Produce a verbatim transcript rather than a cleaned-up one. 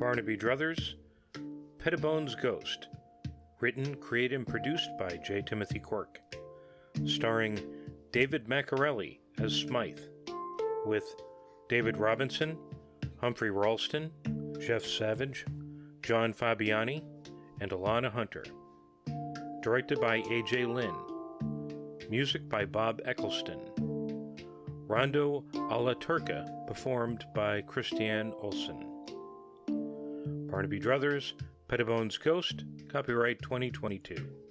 Barnaby Druthers, Pettibone's Ghost, written, created, and produced by J. Timothy Quirk, starring David Maccarelli as Smythe, with David Robinson, Humphrey Ralston, Jeff Savage, John Fabiani, and Alana Hunter. Directed by A J Lynn. Music by Bob Eccleston. Rondo alla Turca, performed by Christiane Olsen. Barnaby Druthers, Pettibone's Ghost, copyright twenty twenty-two.